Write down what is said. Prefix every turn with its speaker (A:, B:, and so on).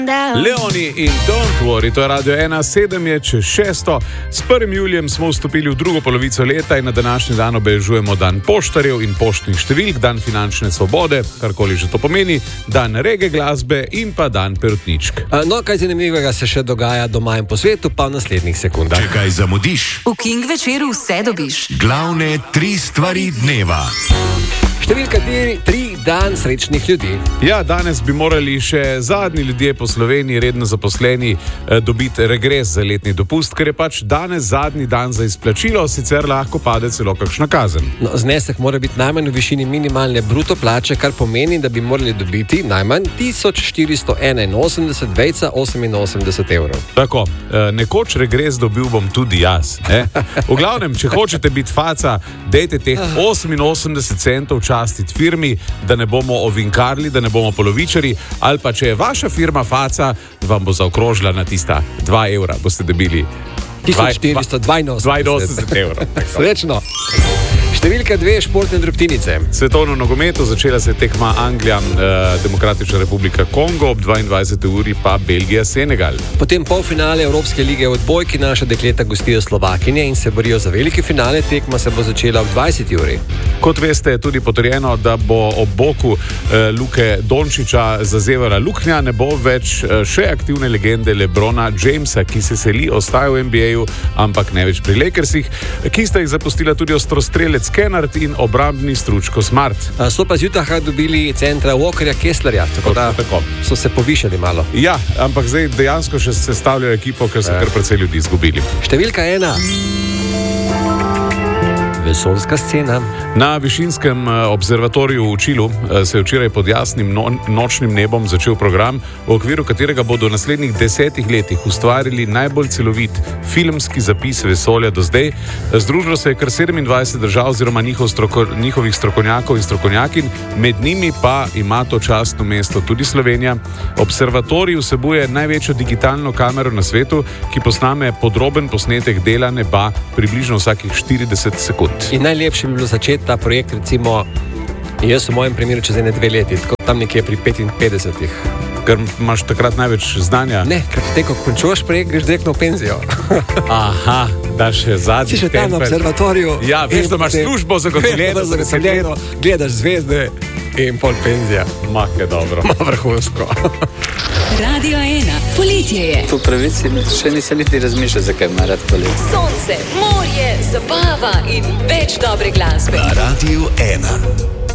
A: Leoni in Don't Worry, to je Radio 1, 7 je čez 6. S 1. julijem smo vstopili v drugo polovico leta in na današnji dan obeležujemo dan poštarjev in poštnih številk, dan finančne svobode, karkoli že to pomeni, dan reggae glasbe in pa dan perutničk.
B: No, kaj zanimivega se še dogaja doma in po svetu, pa v naslednjih sekundah.
C: Če kaj zamudiš,
D: v King večeru vse dobiš.
C: Glavne 3 stvari dneva.
B: Številka 3, dan srečnih ljudi.
A: Ja, danes bi morali še zadnji ljudje po Sloveniji, redno zaposleni, dobiti regres za letni dopust, ker je pač danes zadnji dan za izplačilo, sicer lahko pade celo kakšna kazen.
B: No, znesek mora biti najmanj v višini minimalne bruto plače, kar pomeni, da bi morali dobiti najmanj 1481,88 evrov.
A: Tako, nekoč regres dobil bom tudi jaz. V glavnem, če hočete biti faca, dejte teh 88 centov častiti firmi, da ne bomo ovinkarli, da ne bomo polovičari, ali pa če je vaša firma faca, vam bo zaokrožila na tista 2 evra, boste dobili
B: 1482
A: evrov.
B: Srečno. Številka 2, športne drobtinice.
A: Svetovno nogometu začela se tekma Anglija, Demokratična republika Kongo, ob 22. uri pa Belgija, Senegal.
B: Potem polfinale Evropske lige v odbojki, naša dekleta gostijo Slovakinje in se borijo za veliki finale, tekma se bo začela ob 20. uri.
A: Kot veste, je tudi potrjeno, da bo ob boku Luke Dončića zazevala luknja, ne bo več še aktivne legende LeBrona Jamesa, ki se seli, ostaja v NBA-ju, ampak ne več pri Lakersih, ki sta jih zapustila tudi ostrostrelec Kennard in obrambni Stručko Smart.
B: So pa z Utaha dobili centra Walkerja Kesslerja, tako da so se povišali malo.
A: Ja, ampak zdaj dejansko še sestavljajo ekipo, ker so kar precej ljudi izgubili.
B: Številka 1. Vesoljska scena.
A: Na višinskem observatoriju v Čilu se je včeraj pod jasnim nočnim nebom začel program, v okviru katerega bodo v naslednjih 10 letih ustvarili najbolj celovit filmski zapis vesolja do zdaj. Združilo se je kar 27 držav oziroma njihovih strokovnjakov in strokovnjakin, med njimi pa ima to častno mesto tudi Slovenija. Observatorij vsebuje največjo digitalno kamero na svetu, ki posname podroben posnetek dela neba približno vsakih 40 sekund.
B: In najlepše bi bilo začeti ta projekt, recimo, jaz v mojem primeru čez 2 leti, tako tam nekje pri 55.
A: Ker imaš takrat največ znanja?
B: Ne, ker potem, ko končuješ projekt, greš direktno v penzijo.
A: Aha, daš še zadnji
B: si še tam na observatoriju.
A: Ja, veš, da imaš službo zagotovljeno.
B: Gledaš zvezde in pol penzija.
A: Mah, je dobro.
B: Vrhunsko.
D: Radio 1, poletje je.
E: Po pravici še nisem niti razmišljal, zakaj ima rad poletje.
D: Sonce, morje, zabava in več dobre glasbe.
C: Na Radio 1.